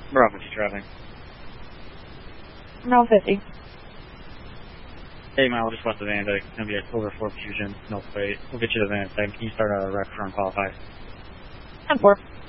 Bravo 50 traffic. Mile 50. 8 mile just west of Van Dyke. It's going to be at over 4 Fusion, no plate. We'll get you to Van Dyke. Can you start a rec for unqualified? 10-4.